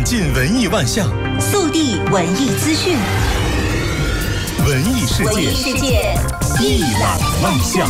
览尽文艺万象， 速递文艺资讯， 文艺世界一览万象。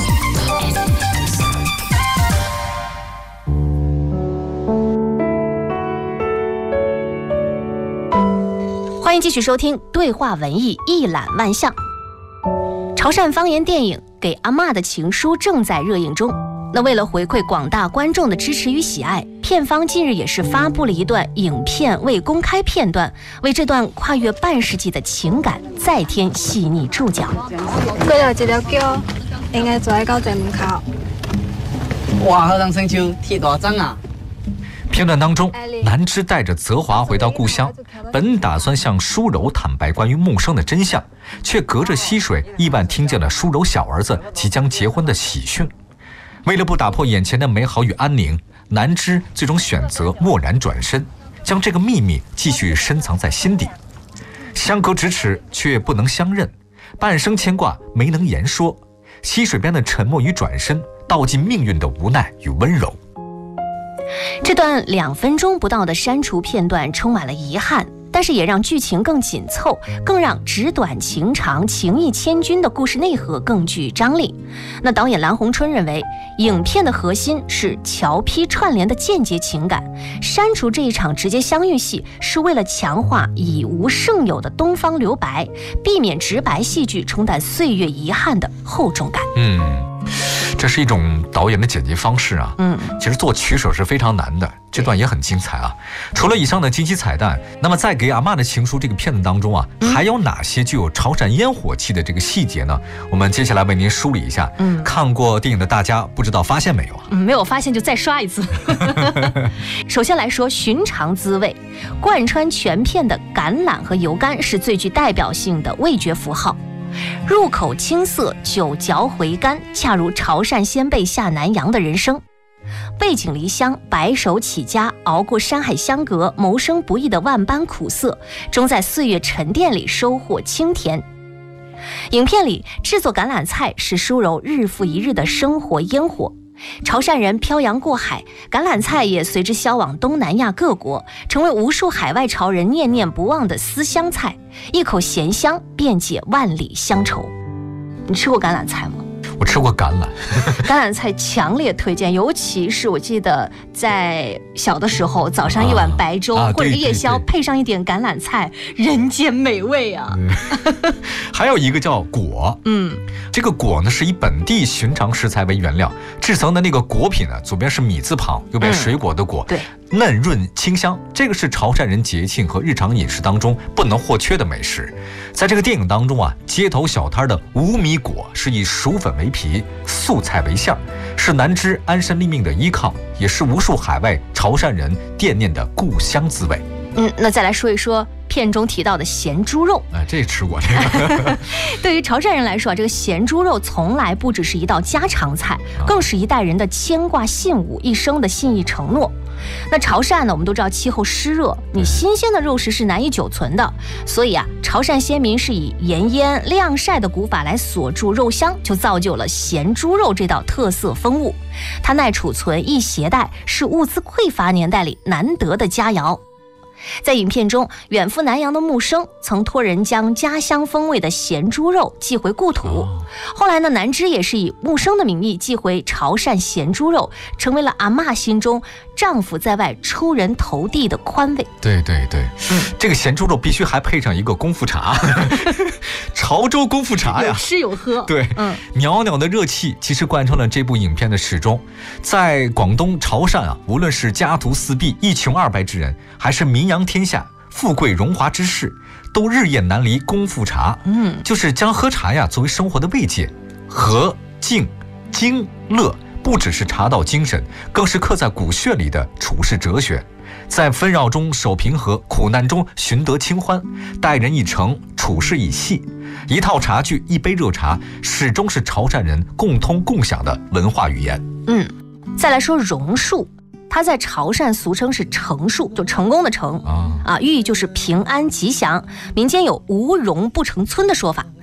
欢迎继续收听对话文艺一览万象。潮汕方言电影《给阿嬷的情书》正在热映中。那为了回馈广大观众的支持与喜爱，片方近日也是发布了一段影片未公开片段，为这段跨越半世纪的情感再添细腻注脚。 过了一条桥，应该坐喺到正门口。 哇，好人生就铁大张啊！ 片段当中，南枝带着泽华回到故乡，本打算向舒柔坦白关于梦生的真相，却隔着溪水意外听见了舒柔小儿子即将结婚的喜讯。为了不打破眼前的美好与安宁，南枝最终选择默然转身，将这个秘密继续深藏在心底。相隔咫尺，却不能相认，半生牵挂没能言说，溪水边的沉默与转身，道尽命运的无奈与温柔。 这段2分钟不到的删除片段充满了遗憾，但是也让剧情更紧凑，更让纸短情长、情义千钧的故事内核更具张力。那导演蓝洪春认为，影片的核心是桥批串联的间接情感，删除这一场直接相遇戏是为了强化已无胜有的东方留白，避免直白戏剧冲淡岁月遗憾的厚重感。 这是一种导演的剪辑方式啊。其实做取舍是非常难的，这段也很精彩啊。除了以上的惊喜彩蛋，那么在《给阿嬷的情书》这个片子当中啊，还有哪些具有潮汕烟火气的这个细节呢？我们接下来为您梳理一下。看过电影的大家不知道发现没有啊？ 没有发现就再刷一次。首先来说寻常滋味，贯穿全片的橄榄和油柑是最具代表性的味觉符号。入口青涩，久嚼回甘，恰如潮汕先辈下南洋的人生。背井离乡，白手起家，熬过山海相隔，谋生不易的万般苦涩，终在岁月沉淀里收获清甜。影片里制作橄榄菜是舒柔日复一日的生活烟火。潮汕人漂洋过海，橄榄菜也随之销往东南亚各国，成为无数海外潮人念念不忘的思乡菜，一口咸香便解万里乡愁。你吃过橄榄菜吗？ 我吃过橄榄。 橄榄菜强烈推荐，尤其是我记得在小的时候，早上一碗白粥或者夜宵配上一点橄榄菜，人间美味啊。 还有一个叫果，这个果呢是以本地寻常食材为原料制成的那个果品呢，左边是米字旁，右边水果的果， 对， 嫩润清香，这个是潮汕人节庆和日常饮食当中不能或缺的美食。在这个电影当中啊，街头小摊的无米果是以薯粉为皮，素菜为馅，是南枝安身立命的依靠，也是无数海外潮汕人惦念的故乡滋味。 那再来说一说片中提到的咸猪肉。 这吃过这个。 对于潮汕人来说，这个咸猪肉从来不只是一道家常菜，更是一代人的牵挂信物，一生的信义承诺。那潮汕呢，我们都知道气候湿热，你新鲜的肉食是难以久存的，所以啊，潮汕先民是以盐腌晾晒的古法来锁住肉香，就造就了咸猪肉这道特色风物。它耐储存、易携带，是物资匮乏年代里难得的佳肴。在影片中，远赴南洋的木生曾托人将家乡风味的咸猪肉寄回故土。后来呢，南枝也是以木生的名义寄回潮汕咸猪肉，成为了阿嬷心中丈夫在外出人头地的宽慰。 对，这个咸猪肉必须还配上一个功夫茶，潮州功夫茶呀， 有吃有喝。 对，袅袅的热气其实贯穿了这部影片的始终。在广东潮汕啊，无论是家徒四壁、一穷二白之人，还是名扬天下、富贵荣华之士，都日夜难离功夫茶。就是将喝茶呀作为生活的慰藉。和、静、经、乐，不只是茶道精神，更是刻在骨血里的处世哲学。在纷扰中守平和，苦难中寻得清欢，待人以诚，处事以细。一套茶具，一杯热茶，始终是潮汕人共通共享的文化语言。 再来说榕树，它在潮汕俗称是成树，就成功的成寓意就是平安吉祥。民间有无榕不成村的说法。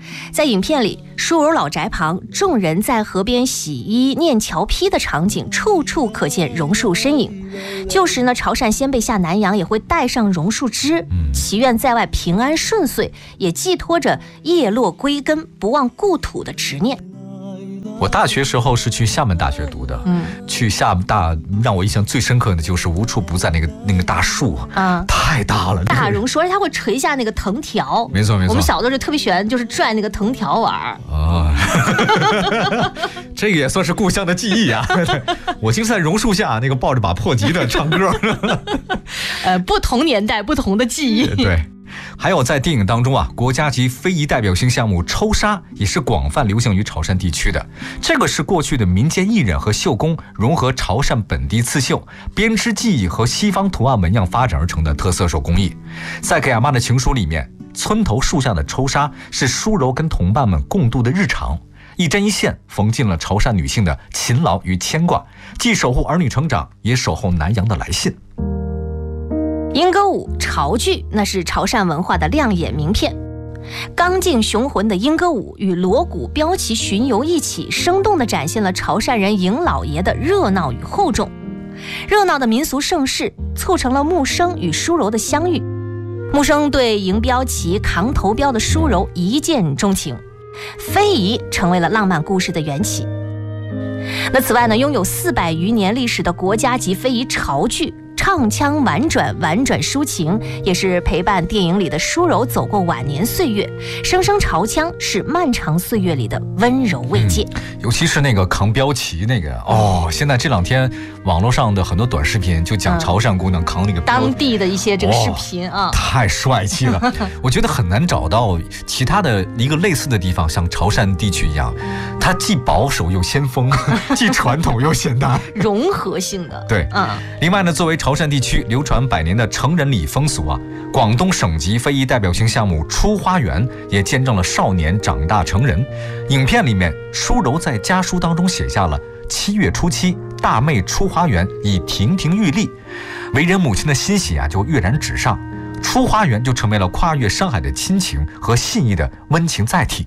在影片里，书柔老宅旁，众人在河边洗衣、念桥批的场景，处处可见榕树身影。旧时呢，潮汕先辈下南洋也会带上榕树枝，祈愿在外平安顺遂，也寄托着叶落归根、不忘故土的执念。 我大学时候是去厦门大学读的，去厦门大让我印象最深刻的就是无处不在那个大树啊，太大了， 大榕树，而且它会垂下那个藤条。 没错没错， 我们小的时候特别喜欢就是拽那个藤条玩啊。这个也算是故乡的记忆啊。我经常在榕树下那个抱着把破吉的唱歌。 不同年代不同的记忆。 对。还有在电影当中啊，国家级非遗代表性项目抽沙也是广泛流行于潮汕地区的。这个是过去的民间艺人和绣工融合潮汕本地刺绣、编织技艺和西方图案纹样发展而成的特色手工艺。在给阿妈的情书里面，村头树下的抽沙是书柔跟同伴们共度的日常，一针一线缝进了潮汕女性的勤劳与牵挂，既守护儿女成长，也守候南洋的来信。 莺歌舞、潮剧，那是潮汕文化的亮眼名片。刚劲雄浑的莺歌舞与锣鼓标旗巡游一起，生动地展现了潮汕人迎老爷的热闹与厚重。热闹的民俗盛事促成了木生与书柔的相遇。木生对迎标旗、扛头标的书柔一见钟情，非遗成为了浪漫故事的缘起。那此外呢，拥有400余年历史的国家级非遗潮剧，唱腔婉转抒情，也是陪伴电影里的书柔走过晚年岁月。声声潮腔是漫长岁月里的温柔慰藉。 尤其是那个扛标旗那个现在这2天网络上的很多短视频就讲潮汕姑娘扛那个当地的一些这个视频啊， 太帅气了。我觉得很难找到其他的一个类似的地方，像潮汕地区一样，它既保守又先锋，既传统又现代， 融合性的。 对，另外呢，作为潮汕地区流传100年的成人礼风俗啊，广东省级非遗代表性项目出花园也见证了少年长大成人。影片里面，书柔在家书当中写下了7月初7大妹出花园，已亭亭玉立，为人母亲的欣喜啊就跃然纸上，出花园就成为了跨越山海的亲情和信义的温情载体。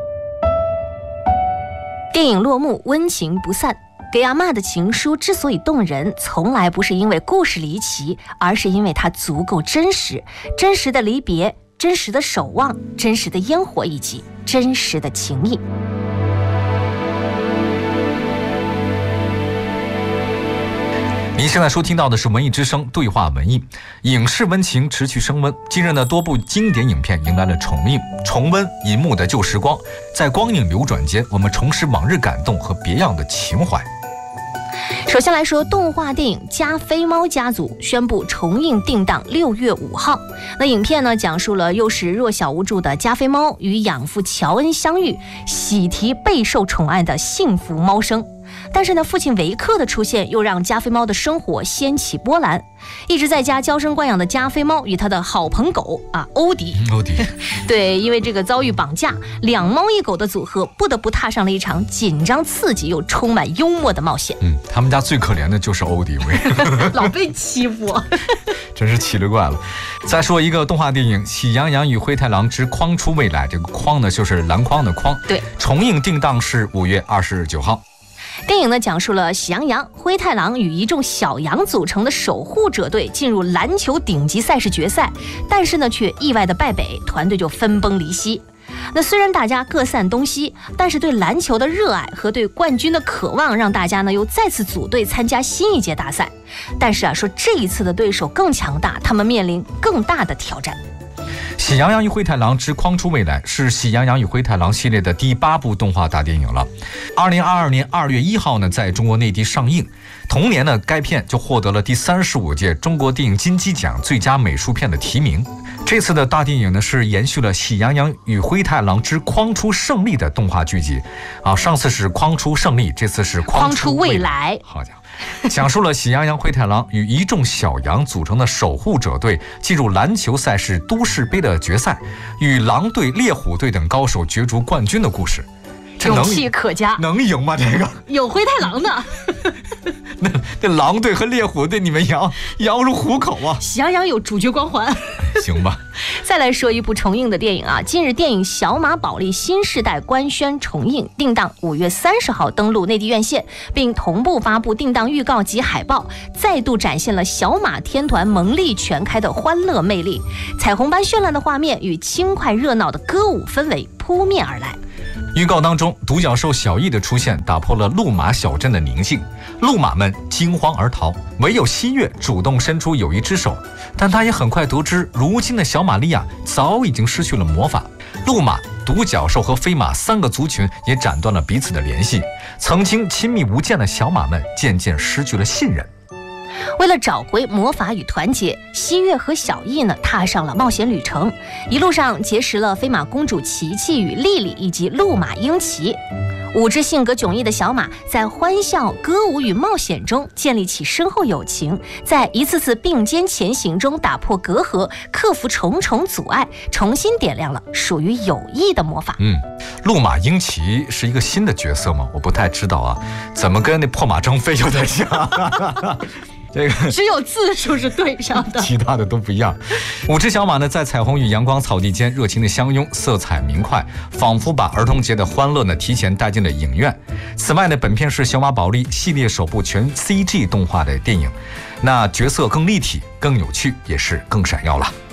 电影落幕，温情不散。给阿嬷的情书之所以动人，从来不是因为故事离奇，而是因为它足够真实。真实的离别，真实的守望，真实的烟火，以及真实的情谊。 您现在收听到的是文艺之声对话文艺，影视温情持续升温。近日呢，多部经典影片迎来了重映，重温银幕的旧时光，在光影流转间，我们重拾往日感动和别样的情怀。 首先来说，动画电影《加菲猫家族》宣布重映定档6月5号。那影片呢，讲述了幼时弱小无助的加菲猫与养父乔恩相遇，喜提备受宠爱的幸福猫生。但是呢，父亲维克的出现又让加菲猫的生活掀起波澜。一直在家娇生惯养的加菲猫与他的好朋狗欧迪，对，因为这个遭遇绑架，2猫1狗的组合不得不踏上了一场紧张刺激又充满幽默的冒险。 他们家最可怜的就是欧迪， 老被欺负， 真是奇了怪了。再说一个动画电影《喜羊羊与灰太狼之框出未来》，这个框呢就是篮筐的筐， 对， 重映定档是5月29号。 电影呢讲述了喜羊羊、灰太狼与一众小羊组成的守护者队进入篮球顶级赛事决赛，但是呢却意外的败北，团队就分崩离析。那虽然大家各散东西，但是对篮球的热爱和对冠军的渴望，让大家呢又再次组队参加新一届大赛。但是说这一次的对手更强大，他们面临更大的挑战。 喜羊羊与灰太狼之框出未来是喜羊羊与灰太狼系列的第8部动画大电影了。2022年2月1号呢，在中国内地上映。同年呢，该片就获得了第35届中国电影金鸡奖最佳美术片的提名。这次的大电影呢，是延续了喜羊羊与灰太狼之框出胜利的动画剧集上次是框出胜利，这次是框出未来。好家伙，讲述了喜羊羊、灰太狼与一众小羊组成的守护者队进入篮球赛事都市杯的决赛，与狼队、猎虎队等高手角逐冠军的故事。 勇气可嘉， 能赢吗？这个有灰太狼呢。 那狼队和猎虎队，你们羊入虎口啊！ 喜羊羊有主角光环。 行吧。 再来说一部重映的电影啊，近日电影《小马宝莉新世代》官宣重映，定档5月30号登陆内地院线，并同步发布定档预告及海报，再度展现了小马天团萌力全开的欢乐魅力，彩虹般绚烂的画面与轻快热闹的歌舞氛围扑面而来。 预告当中，独角兽小易的出现打破了鹿马小镇的宁静，鹿马们惊慌而逃，唯有西月主动伸出友谊之手，但他也很快得知，如今的小玛利亚早已经失去了魔法。鹿马、独角兽和飞马3个族群也斩断了彼此的联系，曾经亲密无间的小马们渐渐失去了信任。 为了找回魔法与团结，西月和小易呢踏上了冒险旅程，一路上结识了飞马公主琪琪与莉莉以及鹿马英奇。5只性格迥异的小马在欢笑、歌舞与冒险中建立起深厚友情，在一次次并肩前行中打破隔阂，克服重重阻碍，重新点亮了属于友谊的魔法。 鹿马英奇是一个新的角色吗？我不太知道啊，怎么跟那破马张飞有点像？这个只有字数是对上的， 其他的都不一样。5只小马呢，在彩虹与阳光草地间热情的相拥，色彩明快，仿佛把儿童节的欢乐呢提前带进了影院。此外呢，本片是小马宝莉系列首部全 CG 动画的电影，那角色更立体、更有趣，也是更闪耀了。